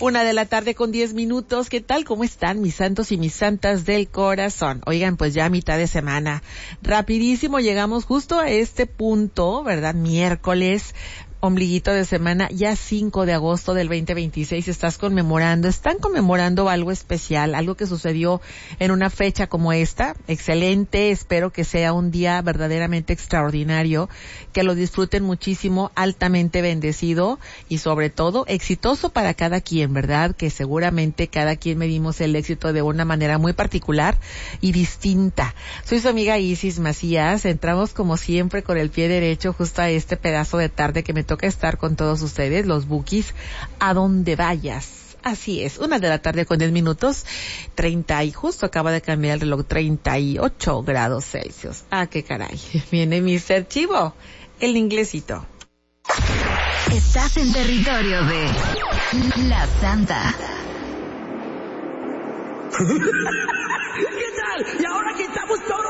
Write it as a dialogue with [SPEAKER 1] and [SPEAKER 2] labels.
[SPEAKER 1] 1:00 con 10 minutos. ¿Qué tal? ¿Cómo están mis santos y mis santas del corazón? Oigan, pues ya a mitad de semana. Rapidísimo llegamos justo a este punto, ¿verdad? Miércoles, ombliguito de semana, ya 5 de agosto del 2026, están conmemorando algo especial, algo que sucedió en una fecha como esta. Excelente, espero que sea un día verdaderamente extraordinario, que lo disfruten muchísimo, altamente bendecido y sobre todo exitoso para cada quien, ¿verdad? Que seguramente cada quien medimos el éxito de una manera muy particular y distinta. Soy su amiga Isis Macías, entramos como siempre con el pie derecho justo a este pedazo de tarde que me toca estar con todos ustedes, los Bukis, a donde vayas. Así es, 1:00 con 10 minutos, 30 y justo acaba de cambiar el reloj, 38 grados Celsius. Ah, qué caray. Viene Mr. Chivo, el inglesito.
[SPEAKER 2] Estás en territorio de La Santa.
[SPEAKER 3] ¿Qué tal? ¿Y ahora que estamos todos